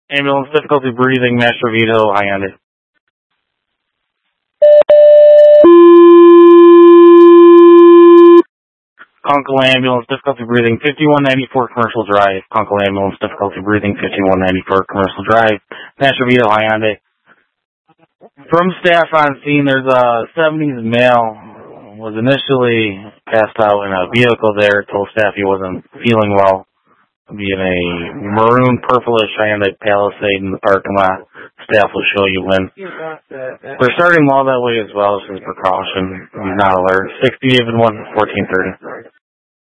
Ambulance, difficulty breathing, Master Vito, Hyundai. Conkle Ambulance, difficulty breathing, 5194 Commercial Drive. Conkle Ambulance, difficulty breathing, 5194 Commercial Drive. Master Vito, Hyundai. From staff on scene, there's a 70s male, was initially passed out in a vehicle there, told staff he wasn't feeling well, being a maroon purplish Hyundai Palisade in the parking lot. Staff will show you when. We're starting all that way as well as precaution. He's not alert. 60 even 1, 1430.